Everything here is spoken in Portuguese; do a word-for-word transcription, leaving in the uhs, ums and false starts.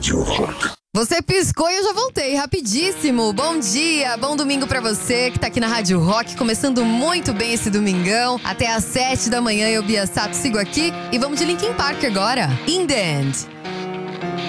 Rádio Rock. Você piscou e eu já voltei, rapidíssimo. Bom dia, bom domingo pra você que tá aqui na Rádio Rock, começando muito bem esse domingão. Até às sete da manhã eu, Bia Sato, sigo aqui e vamos de Linkin Park agora. In the End.